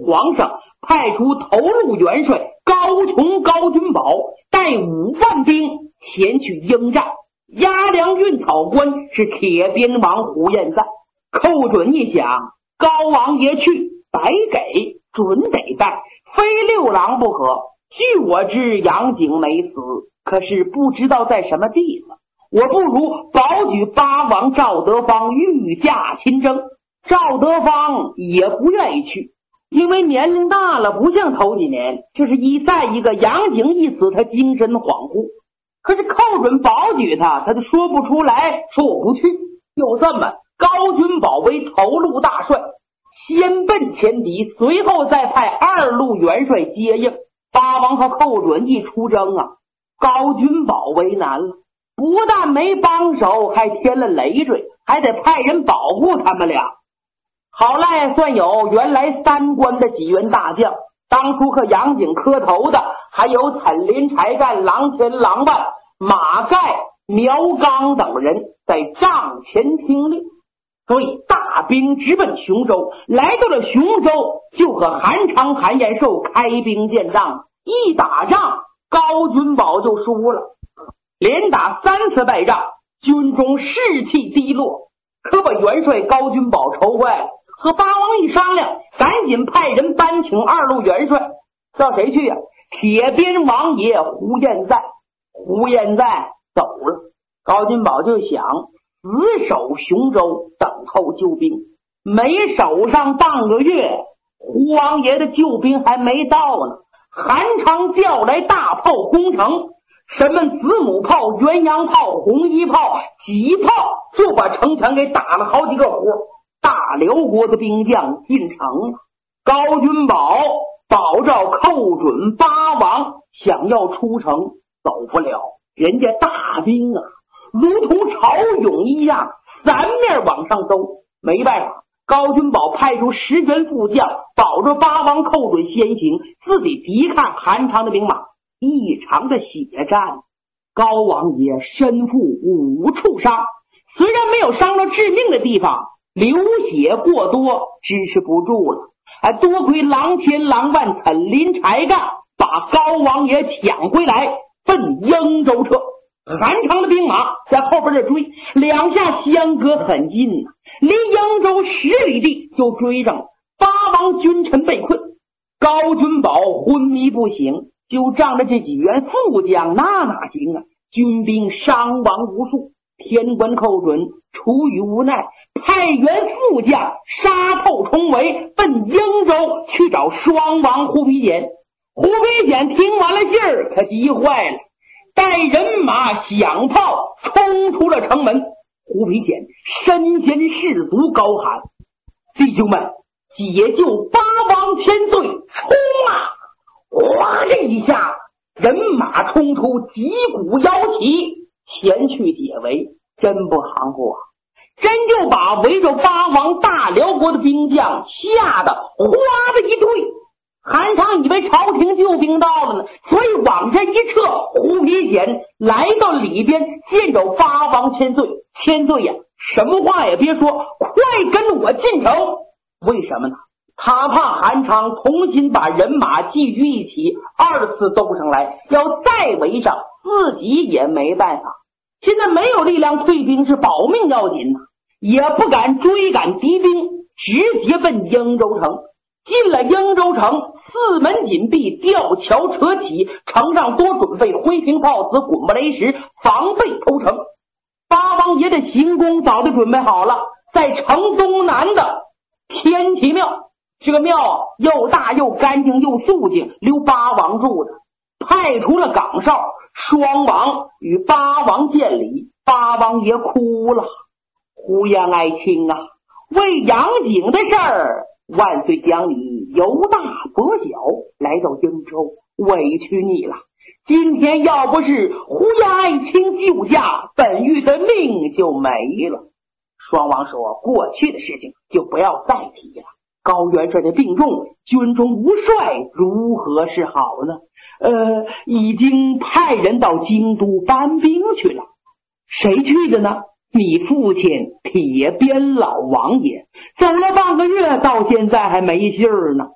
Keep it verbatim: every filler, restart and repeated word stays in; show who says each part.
Speaker 1: 皇上派出头路元帅高琼、高君宝带五万兵前去应战。押粮运草官是铁鞭王胡彦赞。寇准一想，高王爷去，白给，准得带，非六郎不可。据我知，杨景没死，可是不知道在什么地方。我不如保举八王赵德芳御驾亲征。赵德芳也不愿意去，因为年龄大了，不像头几年。这是一再一个杨景一死，他精神恍惚。可是寇准保举他，他就说不出来，说我不去。就这么，高君宝为头路大帅，先奔前敌，随后再派二路元帅接应。八王和寇准一出征啊，高君宝为难了，不但没帮手，还添了累赘，还得派人保护他们俩。好赖算有原来三关的几员大将，当初和杨景磕头的还有岑林、柴干、郎前、郎万、马盖、苗刚等人在帐前听令。所以大兵直奔雄州，来到了雄州，就和韩昌、韩延寿开兵建仗。一打仗，高君宝就输了，连打三次败仗，军中士气低落，可把元帅高君宝愁坏了。和八王一商量，赶紧派人搬请二路元帅。知道谁去呀、啊？铁鞭王爷胡彦赞。胡彦赞走了，高君宝就想死守雄州，等候救兵。没守上半个月，胡王爷的救兵还没到呢。韩昌调来大炮攻城，什么子母炮、元阳炮、红衣炮、戟炮，就把城墙给打了好几个活。大辽国的兵将进城了，高君宝保照寇准八王想要出城走不了，人家大兵啊如同潮涌一样三面往上走。没办法，高君宝派出十员副将保着八王寇准先行，自己抵抗韩昌的兵马。一场的血战，高王爷身负五处伤，虽然没有伤到致命的地方，流血过多，支持不住了。还多亏郎前、郎万、岑林、柴干把高王爷抢回来，奔英州撤。韩昌的兵马在后边这追，两下相隔很近啊，离英州十里地就追上了。八王君臣被困，高君宝昏迷不醒，就仗着这几员副将，那哪行啊？军兵伤亡无数。天官寇准出于无奈，派员副将杀透重围，奔英州去找双王胡皮简。胡皮简听完了信儿，可急坏了，带人马响炮冲出了城门。胡皮简身先士卒，高喊：弟兄们，解救八王千岁，冲啊！哗这一下，人马冲出，击鼓摇旗前去解围。真不含糊啊，真就把围着八王大辽国的兵将吓得哗的一退。韩昌以为朝廷救兵到了呢，所以往下一撤。胡皮简来到里边，见着八王千岁。千岁呀，什么话也别说，快跟我进城。为什么呢？他怕韩昌重新把人马聚聚一起，二次斗上来，要再围上，自己也没办法。现在没有力量退兵，是保命要紧呐、啊，也不敢追赶敌兵，直接奔英州城。进了英州城，四门紧闭，吊桥扯起，城上多准备灰瓶炮子、滚木雷石，防备偷城。八王爷的行宫早就准备好了，在城东南的天齐庙。这个庙又大又干净又肃静，留八王住的。派出了岗哨，双王与八王见礼。八王爷哭了：胡延爱卿啊，为杨景的事儿，万岁将你由大博小，来到英州，委屈你了。今天要不是胡延爱卿救驾，本玉的命就没了。双王说：过去的事情就不要再提了。高元帅的病重，军中无帅，如何是好呢？呃，已经派人到京都搬兵去了。谁去的呢？你父亲铁鞭老王爷，走了半个月，到现在还没信儿呢。